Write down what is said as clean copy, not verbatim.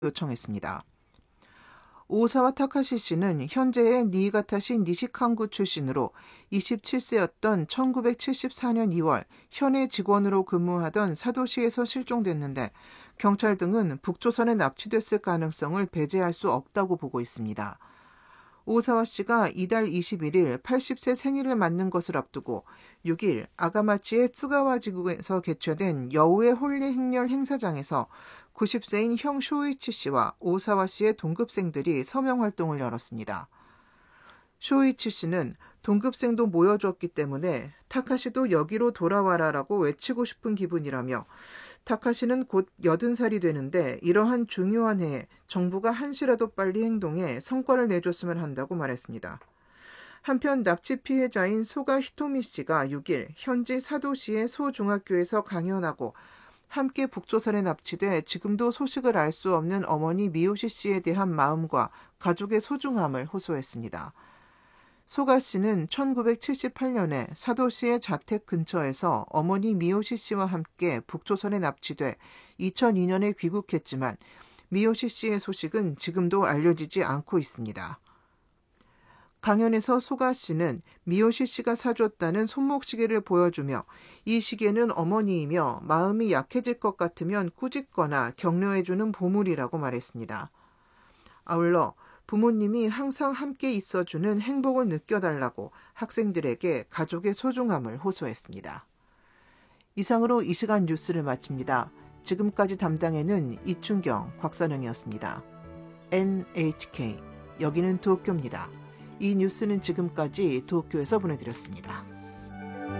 요청했습니다. 오사와 타카시 씨는 현재의 니이가타시 니시칸구 출신으로 27세였던 1974년 2월 현해 직원으로 근무하던 사도시에서 실종됐는데 경찰 등은 북조선에 납치됐을 가능성을 배제할 수 없다고 보고 있습니다. 오사와 씨가 이달 21일 80세 생일을 맞는 것을 앞두고 6일 아가마치의 쯔가와 지구에서 개최된 여우의 홀리 행렬 행사장에서 90세인 형 쇼이치 씨와 오사와 씨의 동급생들이 서명활동을 열었습니다. 쇼이치 씨는 동급생도 모여줬기 때문에 타카시도 여기로 돌아와라라고 외치고 싶은 기분이라며 타카시는 곧 80살이 되는데 이러한 중요한 해에 정부가 한시라도 빨리 행동해 성과를 내줬으면 한다고 말했습니다. 한편 납치 피해자인 소가 히토미 씨가 6일 현지 사도시의 소중학교에서 강연하고 함께 북조선에 납치돼 지금도 소식을 알 수 없는 어머니 미요시 씨에 대한 마음과 가족의 소중함을 호소했습니다. 소가 씨는 1978년에 사도시의 자택 근처에서 어머니 미요시 씨와 함께 북조선에 납치돼 2002년에 귀국했지만 미요시 씨의 소식은 지금도 알려지지 않고 있습니다. 강연에서 소가 씨는 미요시 씨가 사줬다는 손목시계를 보여주며 이 시계는 어머니이며 마음이 약해질 것 같으면 꾸짖거나 격려해주는 보물이라고 말했습니다. 아울러 부모님이 항상 함께 있어주는 행복을 느껴달라고 학생들에게 가족의 소중함을 호소했습니다. 이상으로 이 시간 뉴스를 마칩니다. 지금까지 담당에는 이춘경, 곽선영이었습니다. NHK, 여기는 도쿄입니다. 이 뉴스는 지금까지 도쿄에서 보내드렸습니다.